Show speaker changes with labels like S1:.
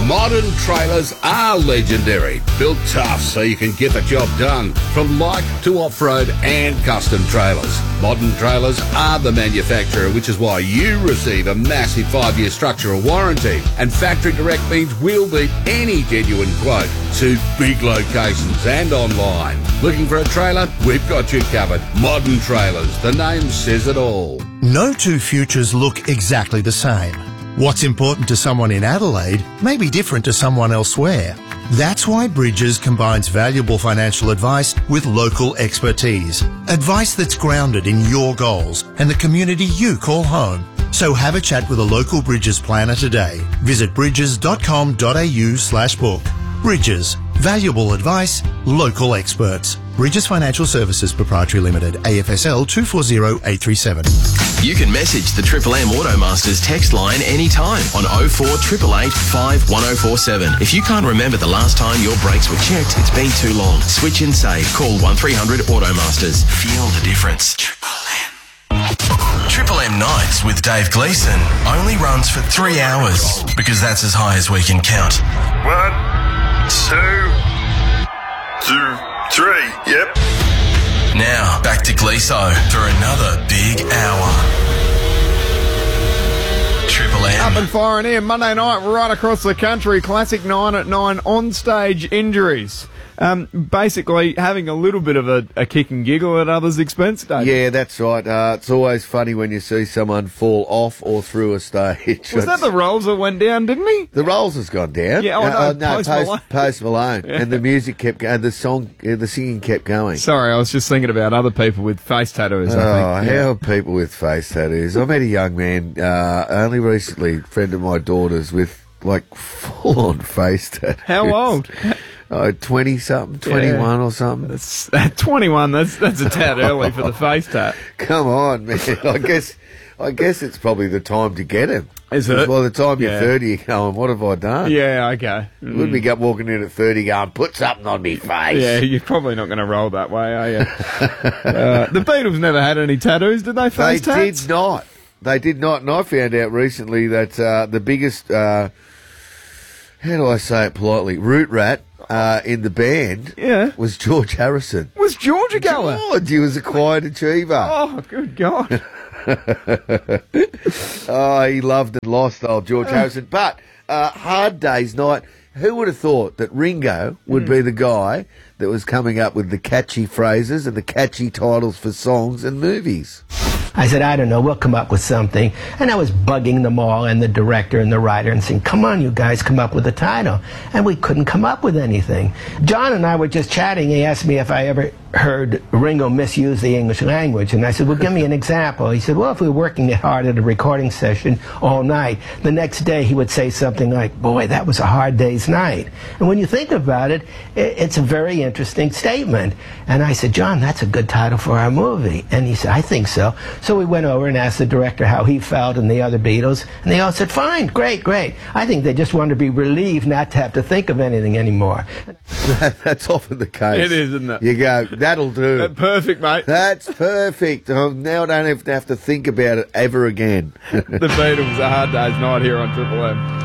S1: Modern trailers are legendary, built tough so you can get the job done, from light to off-road and custom trailers. Modern trailers are the manufacturer, which is why you receive a massive 5-year structural warranty, and factory direct means we'll beat any genuine quote to big locations and online. Looking for a trailer? We've got you covered. Modern Trailers, the name says it all.
S2: No two futures look exactly the same. What's important to someone in Adelaide may be different to someone elsewhere. That's why Bridges combines valuable financial advice with local expertise. Advice that's grounded in your goals and the community you call home. So have a chat with a local Bridges planner today. Visit bridges.com.au/book. Bridges. Valuable advice, local experts. Bridges Financial Services Proprietary Limited, AFSL 240837.
S3: You can message the Triple M Automasters text line anytime on 0488 51047. If you can't remember the last time your brakes were checked, it's been too long. Switch and save. Call 1300 Automasters. Feel the difference. Triple M Nights with Dave Gleeson only runs for 3 hours because that's as high as we can count.
S4: 1, 2, 3, yep.
S3: Now, back to Gleeso for another big hour. Triple M.
S5: Up and firing here, Monday night, right across the country. Classic 9 at 9 on-stage injuries. Basically having a little bit of a kick and giggle at others' expense, Dave.
S6: Yeah, that's right. It's always funny when you see someone fall off or through a stage.
S5: Was that the Rolls that went down, didn't he?
S6: The Rolls has gone down.
S5: Yeah,
S6: Post Malone.
S5: Yeah.
S6: And the music kept going, the singing kept going.
S5: Sorry, I was just thinking about other people with face tattoos, I think.
S6: How are people with face tattoos? I met a young man only recently, a friend of my daughter's, with like full-on face tattoos.
S5: How old?
S6: 20-something, 21 or something.
S5: That's, at 21, that's a tad early for the face tat.
S6: Come on, man. I guess it's probably the time to get him.
S5: Is it?
S6: By the time you're 30, you're going, what have I done?
S5: Yeah, okay.
S6: You wouldn't be walking in at 30 going, put something on me face.
S5: Yeah, you're probably not going to roll that way, are you? The Beatles never had any tattoos, did they, face tats?
S6: They did not. They did not. And I found out recently that the biggest, how do I say it politely, root rat in the band was George Harrison.
S5: Was George a goer?
S6: George, he was a quiet achiever.
S5: Oh, good God.
S6: He loved and lost old George Harrison. But Hard Day's Night, who would have thought that Ringo would be the guy that was coming up with the catchy phrases and the catchy titles for songs and movies?
S7: I said, I don't know, we'll come up with something. And I was bugging them all and the director and the writer and saying, come on, you guys, come up with a title. And we couldn't come up with anything. John and I were just chatting. He asked me if I ever heard Ringo misuse the English language. And I said, well, give me an example. He said, well, if we were working hard at a recording session all night, the next day he would say something like, boy, that was a hard day's night. And when you think about it, it's a very interesting statement. And I said, John, that's a good title for our movie. And he said, I think so. So we went over and asked the director how he felt and the other Beatles, and they all said, fine, great, great. I think they just wanted to be relieved not to have to think of anything anymore.
S6: That's often the case.
S5: It is, isn't it?
S6: You go, that'll do.
S5: Perfect, mate.
S6: That's perfect. Now I don't have to think about it ever again.
S5: The Beatles, A Hard Day's Night here on Triple M.